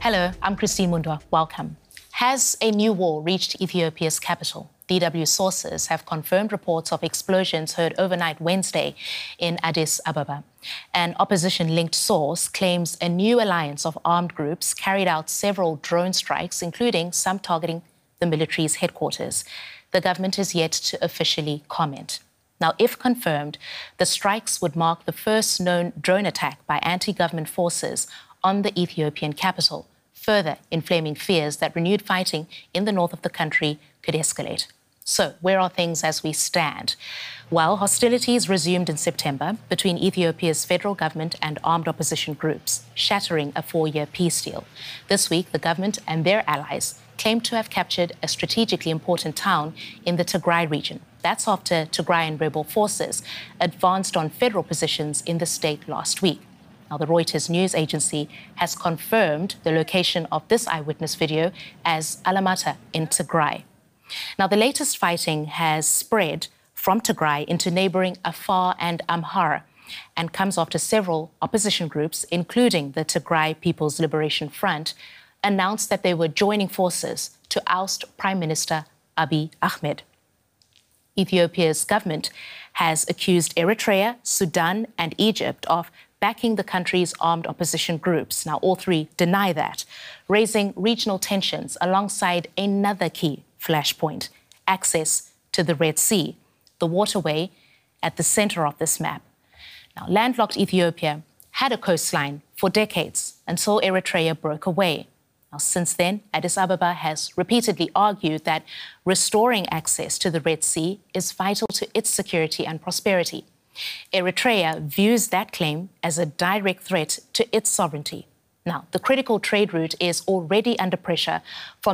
Hello, I'm Christine Mundwa. Welcome. Has a new war reached Ethiopia's capital? DW sources have confirmed reports of explosions heard overnight Wednesday in Addis Ababa. An opposition-linked source claims a new alliance of armed groups carried out several drone strikes, including some targeting the military's headquarters. The government is yet to officially comment. Now, if confirmed, the strikes would mark the first known drone attack by anti-government forces on the Ethiopian capital, further inflaming fears that renewed fighting in the north of the country could escalate. So, where are things as we stand? Well, hostilities resumed in September between Ethiopia's federal government and armed opposition groups, shattering a 4-year peace deal. This week, the government and their allies claimed to have captured a strategically important town in the Tigray region. That's after Tigrayan rebel forces advanced on federal positions in the state last week. Now, the Reuters news agency has confirmed the location of this eyewitness video as Alamata in Tigray. Now, the latest fighting has spread from Tigray into neighboring Afar and Amhara and comes after several opposition groups, including the Tigray People's Liberation Front, announced that they were joining forces to oust Prime Minister Abiy Ahmed. Ethiopia's government has accused Eritrea, Sudan and Egypt of backing the country's armed opposition groups. Now, all three deny that, raising regional tensions alongside another key flashpoint: access to the Red Sea, the waterway at the center of this map. Now, landlocked Ethiopia had a coastline for decades until Eritrea broke away. Now, since then, Addis Ababa has repeatedly argued that restoring access to the Red Sea is vital to its security and prosperity. Eritrea views that claim as a direct threat to its sovereignty. Now, the critical trade route is already under pressure from